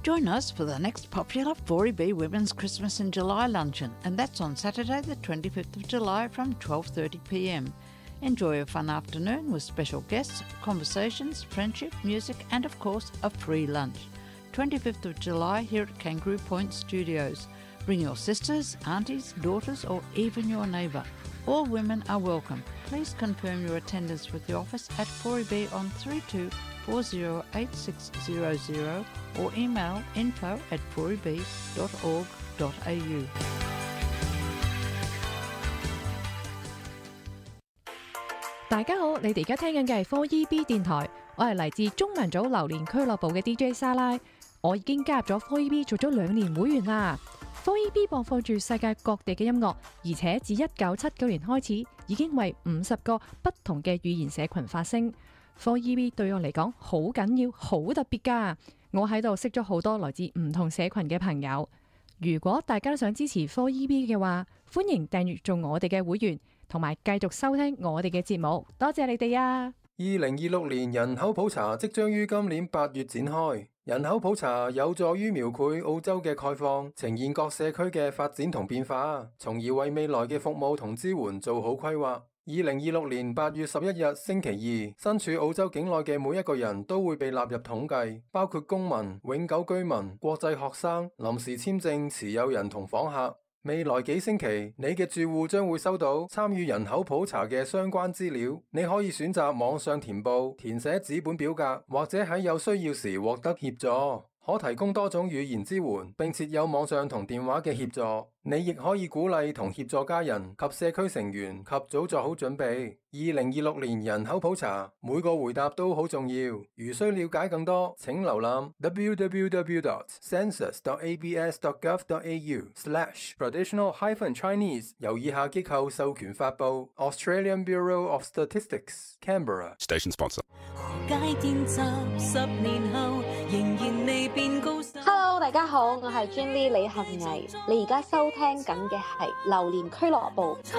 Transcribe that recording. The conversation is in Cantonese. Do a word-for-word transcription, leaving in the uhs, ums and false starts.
Join us for the next popular four E B Women's Christmas in July luncheon, and that's on Saturday the twenty-fifth of July from twelve thirty p m. Enjoy a fun afternoon with special guests, conversations, friendship, music and of course a free lunch. twenty-fifth of July here at Kangaroo Point Studios. Bring your sisters, aunties, daughters or even your neighbour. All women are welcome. Please confirm your attendance with the office at four E B on three two four zero eight six zero zero or email info at four e b dot org dot a u. 大家好，你哋而家聽緊嘅係four E B 電台，我係嚟自中文組榴蓮俱樂部嘅 D J 莎拉，我已經加入咗four E B做咗兩年會員啦。four E B 播放住世界各地嘅音樂，而且自一九七九年開始已經為五十個不同嘅語言社群發聲。four E B 對我嚟講好緊要，好特別㗎。我喺度識咗好多來自唔同社群嘅朋友。如果大家都想支持four E B嘅話，歡迎訂閱做我哋嘅會員，同埋繼續收聽我哋嘅節目。多謝你哋啊！ 二零二六年人口普查即將於今年八月展開。人口普查有助於描繪澳洲嘅概況，呈現各社區嘅發展同變化，從而為未來嘅服務同支援做好規劃。二零二六年八月十一日星期二，身處澳洲境內嘅每一個人都會被納入統計，包括公民、永久居民、國際學生、臨時簽證持有人同訪客。未來幾星期，你嘅住戶將會收到參與人口普查嘅相關資料。你可以選擇網上填報、填寫紙本表格，或者喺有需要時獲得協助。可提供多種語言支援，並設有網上同電話嘅協助。你亦可以鼓勵同協助家人及社區成員及早做好準備。二零二六年人口普查，每個回答都好重要。如需了解更多，請瀏覽 w w w dot census dot a b s dot gov dot a u slash traditional hyphen Chinese， 由以下機構授權發布 Australian Bureau of Statistics Canberra Station sponsor。 Hello， 大家好，我係 Jenny 李幸倪，你而家收聽緊嘅係榴蓮俱樂部。